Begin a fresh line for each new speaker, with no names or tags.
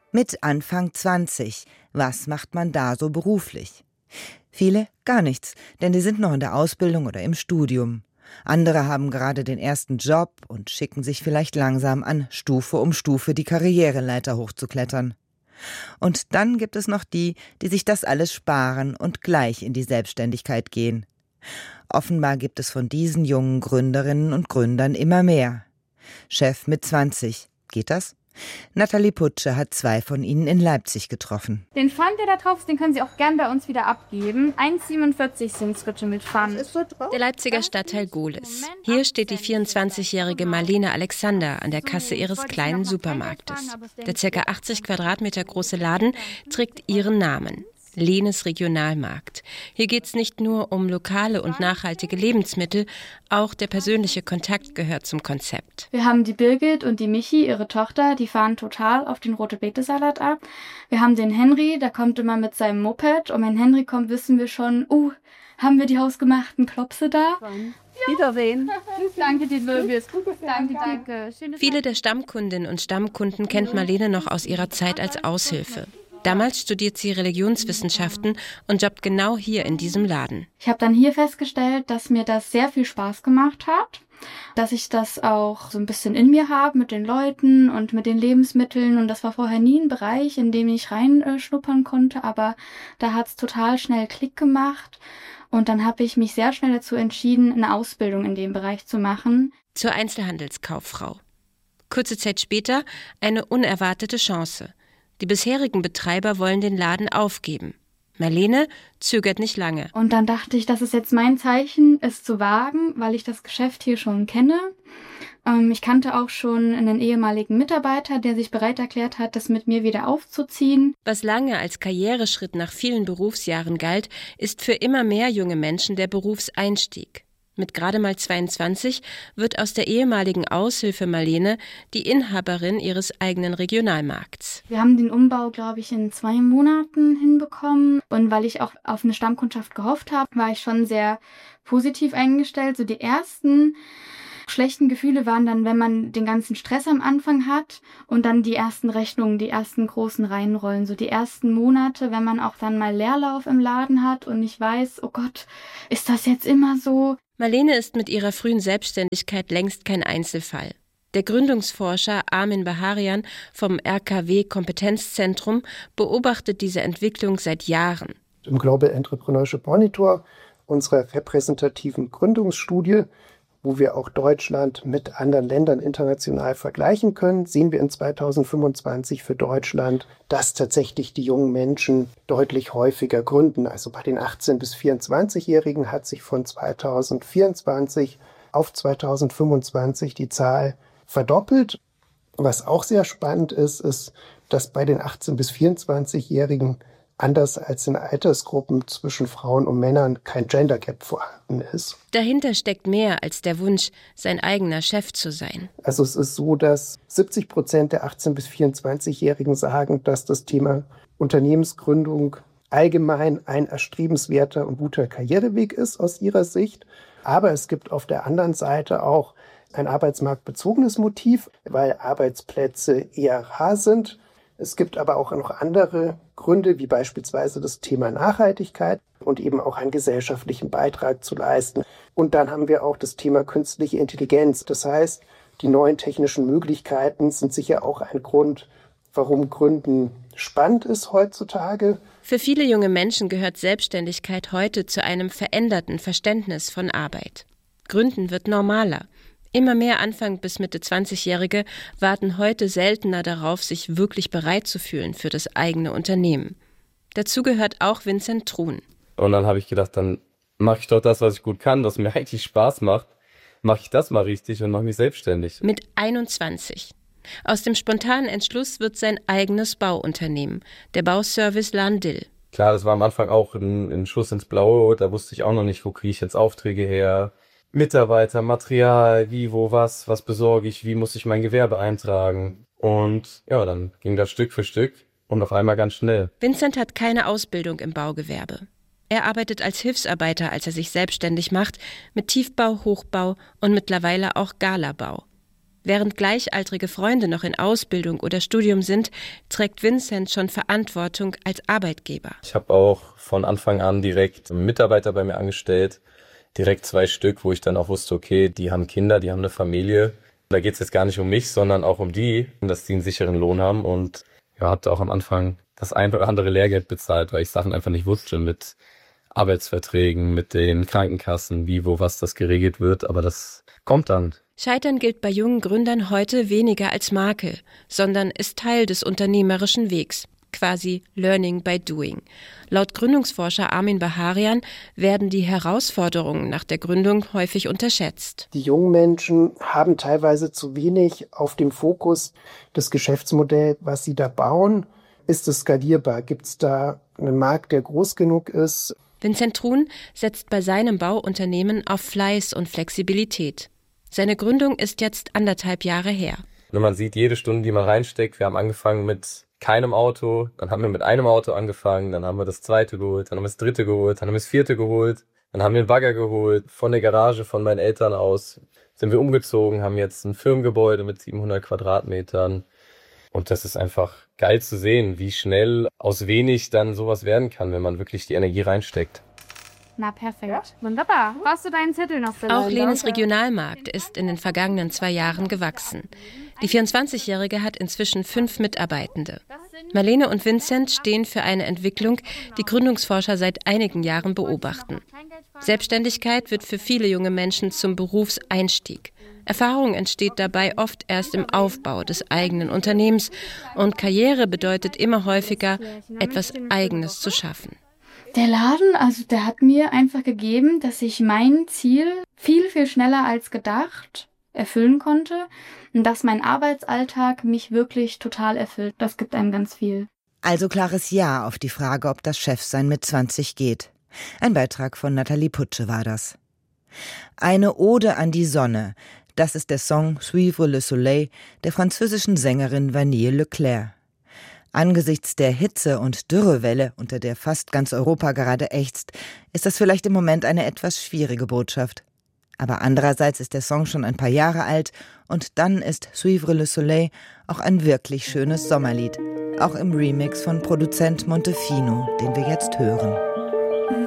Mit Anfang 20. Was macht man da so beruflich? Viele gar nichts, denn die sind noch in der Ausbildung oder im Studium. Andere haben gerade den ersten Job und schicken sich vielleicht langsam an, Stufe um Stufe die Karriereleiter hochzuklettern. Und dann gibt es noch die, die sich das alles sparen und gleich in die Selbstständigkeit gehen. Offenbar gibt es von diesen jungen Gründerinnen und Gründern immer mehr. Chef mit 20. Geht das? Nathalie Putsche hat 2 von ihnen in Leipzig getroffen.
Den Pfand, der da drauf ist, den können Sie auch gern bei uns wieder abgeben. 1,47 sind Skritte mit Pfand.
Der Leipziger Stadtteil Gohlis. Hier steht die 24-jährige Marlene Alexander an der Kasse ihres kleinen Supermarktes. Der ca. 80 Quadratmeter große Laden trägt ihren Namen. Lenes Regionalmarkt. Hier geht es nicht nur um lokale und nachhaltige Lebensmittel, auch der persönliche Kontakt gehört zum Konzept.
Wir haben die Birgit und die Michi, ihre Tochter, die fahren total auf den Rote-Beete-Salat ab. Wir haben den Henry, der kommt immer mit seinem Moped. Und wenn Henry kommt, wissen wir schon, haben wir die hausgemachten Klopse da?
Wiedersehen.
Danke dir, Wirbis. Danke.
Viele der Stammkundinnen und Stammkunden kennt Marlene noch aus ihrer Zeit als Aushilfe. Damals studiert sie Religionswissenschaften und jobbt genau hier in diesem Laden.
Ich habe dann hier festgestellt, dass mir das sehr viel Spaß gemacht hat, dass ich das auch so ein bisschen in mir habe mit den Leuten und mit den Lebensmitteln. Und das war vorher nie ein Bereich, in dem ich reinschnuppern konnte, aber da hat es total schnell Klick gemacht. Und dann habe ich mich sehr schnell dazu entschieden, eine Ausbildung in dem Bereich zu machen.
Zur Einzelhandelskauffrau. Kurze Zeit später eine unerwartete Chance. Die bisherigen Betreiber wollen den Laden aufgeben. Marlene zögert nicht lange.
Und dann dachte ich, das ist jetzt mein Zeichen, es zu wagen, weil ich das Geschäft hier schon kenne. Ich kannte auch schon einen ehemaligen Mitarbeiter, der sich bereit erklärt hat, das mit mir wieder aufzuziehen.
Was lange als Karriereschritt nach vielen Berufsjahren galt, ist für immer mehr junge Menschen der Berufseinstieg. Mit gerade mal 22 wird aus der ehemaligen Aushilfe Marlene die Inhaberin ihres eigenen Regionalmarkts.
Wir haben den Umbau, glaube ich, in 2 Monaten hinbekommen. Und weil ich auch auf eine Stammkundschaft gehofft habe, war ich schon sehr positiv eingestellt. So die ersten schlechten Gefühle waren dann, wenn man den ganzen Stress am Anfang hat und dann die ersten Rechnungen, die ersten großen reinrollen. So die ersten Monate, wenn man auch dann mal Leerlauf im Laden hat und nicht weiß, oh Gott, ist das jetzt immer so?
Marlene ist mit ihrer frühen Selbstständigkeit längst kein Einzelfall. Der Gründungsforscher Armin Baharian vom RKW Kompetenzzentrum beobachtet diese Entwicklung seit Jahren.
Im Global Entrepreneurship Monitor, unserer repräsentativen Gründungsstudie, wo wir auch Deutschland mit anderen Ländern international vergleichen können, sehen wir in 2025 für Deutschland, dass tatsächlich die jungen Menschen deutlich häufiger gründen. Also bei den 18- bis 24-Jährigen hat sich von 2024 auf 2025 die Zahl verdoppelt. Was auch sehr spannend ist, ist, dass bei den 18- bis 24-Jährigen anders als in Altersgruppen zwischen Frauen und Männern kein Gender Gap vorhanden ist.
Dahinter steckt mehr als der Wunsch, sein eigener Chef zu sein.
Also es ist so, dass 70% der 18- bis 24-Jährigen sagen, dass das Thema Unternehmensgründung allgemein ein erstrebenswerter und guter Karriereweg ist aus ihrer Sicht. Aber es gibt auf der anderen Seite auch ein arbeitsmarktbezogenes Motiv, weil Arbeitsplätze eher rar sind. Es gibt aber auch noch andere Gründe, wie beispielsweise das Thema Nachhaltigkeit und eben auch einen gesellschaftlichen Beitrag zu leisten. Und dann haben wir auch das Thema künstliche Intelligenz. Das heißt, die neuen technischen Möglichkeiten sind sicher auch ein Grund, warum Gründen spannend ist heutzutage.
Für viele junge Menschen gehört Selbstständigkeit heute zu einem veränderten Verständnis von Arbeit. Gründen wird normaler. Immer mehr Anfang bis Mitte 20-Jährige warten heute seltener darauf, sich wirklich bereit zu fühlen für das eigene Unternehmen. Dazu gehört auch Vincent Truhn.
Und dann habe ich gedacht, dann mache ich doch das, was ich gut kann, was mir eigentlich Spaß macht. Mache ich das mal richtig und mache mich selbstständig.
Mit 21. Aus dem spontanen Entschluss wird sein eigenes Bauunternehmen, der Bauservice Lahn-Dill.
Klar, das war am Anfang auch ein Schuss ins Blaue. Da wusste ich auch noch nicht, wo kriege ich jetzt Aufträge her. Mitarbeiter, Material, wie, wo, was besorge ich, wie muss ich mein Gewerbe eintragen. Und ja, dann ging das Stück für Stück und auf einmal ganz schnell.
Vincent hat keine Ausbildung im Baugewerbe. Er arbeitet als Hilfsarbeiter, als er sich selbstständig macht, mit Tiefbau, Hochbau und mittlerweile auch Galabau. Während gleichaltrige Freunde noch in Ausbildung oder Studium sind, trägt Vincent schon Verantwortung als Arbeitgeber.
Ich habe auch von Anfang an direkt Mitarbeiter bei mir angestellt, direkt 2 Stück, wo ich dann auch wusste, okay, die haben Kinder, die haben eine Familie. Da geht es jetzt gar nicht um mich, sondern auch um die, dass die einen sicheren Lohn haben. Und ja, hatte auch am Anfang das ein oder andere Lehrgeld bezahlt, weil ich Sachen einfach nicht wusste mit Arbeitsverträgen, mit den Krankenkassen, wie, wo, was das geregelt wird. Aber das kommt dann.
Scheitern gilt bei jungen Gründern heute weniger als Makel, sondern ist Teil des unternehmerischen Wegs. Quasi Learning by Doing. Laut Gründungsforscher Armin Baharian werden die Herausforderungen nach der Gründung häufig unterschätzt.
Die jungen Menschen haben teilweise zu wenig auf dem Fokus das Geschäftsmodell, was sie da bauen. Ist es skalierbar? Gibt es da einen Markt, der groß genug ist?
Vincent Truhn setzt bei seinem Bauunternehmen auf Fleiß und Flexibilität. Seine Gründung ist jetzt 1,5 Jahre her.
Wenn man sieht, jede Stunde, die man reinsteckt, wir haben angefangen mit keinem Auto, dann haben wir mit einem Auto angefangen, dann haben wir das 2. geholt, dann haben wir das 3. geholt, dann haben wir das 4. geholt, dann haben wir einen Bagger geholt, von der Garage von meinen Eltern aus sind wir umgezogen, haben jetzt ein Firmengebäude mit 700 Quadratmetern und das ist einfach geil zu sehen, wie schnell aus wenig dann sowas werden kann, wenn man wirklich die Energie reinsteckt.
Na, perfekt. Ja. Wunderbar. Brauchst du deinen Zettel noch?
Auch Lenes Regionalmarkt ist in den vergangenen 2 Jahren gewachsen. Die 24-Jährige hat inzwischen 5 Mitarbeitende. Marlene und Vincent stehen für eine Entwicklung, die Gründungsforscher seit einigen Jahren beobachten. Selbstständigkeit wird für viele junge Menschen zum Berufseinstieg. Erfahrung entsteht dabei oft erst im Aufbau des eigenen Unternehmens und Karriere bedeutet immer häufiger, etwas Eigenes zu schaffen.
Der Laden, also der hat mir einfach gegeben, dass ich mein Ziel viel, viel schneller als gedacht erfüllen konnte und dass mein Arbeitsalltag mich wirklich total erfüllt. Das gibt einem ganz viel.
Also klares Ja auf die Frage, ob das Chefsein mit 20 geht. Ein Beitrag von Nathalie Putsche war das. Eine Ode an die Sonne, das ist der Song Suivre le Soleil der französischen Sängerin Vanille Leclerc. Angesichts der Hitze- und Dürrewelle, unter der fast ganz Europa gerade ächzt, ist das vielleicht im Moment eine etwas schwierige Botschaft. Aber andererseits ist der Song schon ein paar Jahre alt und dann ist Suivre le Soleil auch ein wirklich schönes Sommerlied, auch im Remix von Produzent Montefino, den wir jetzt hören.